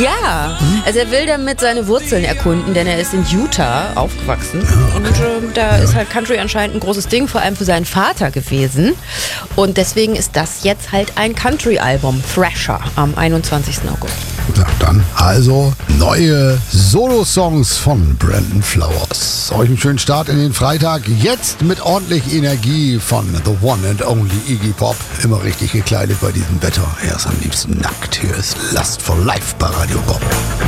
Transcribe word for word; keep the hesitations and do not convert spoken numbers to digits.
Ja, also er will damit seine Wurzeln erkunden, denn er ist in Utah aufgewachsen. Ja, okay. Und äh, da ja. ist halt Country anscheinend ein großes Ding, vor allem für seinen Vater gewesen. Und deswegen ist das jetzt halt ein Country-Album, Thrasher, am einundzwanzigsten August. Ja, dann also neue Solo-Songs von Brandon Flowers. Euch einen schönen Start in den Freitag. Jetzt mit ordentlich Energie von The One and Only Iggy Pop. Immer richtig gekleidet bei diesem Wetter. Er ist am liebsten nackt. Hier ist Lust for Life bei Radio Pop.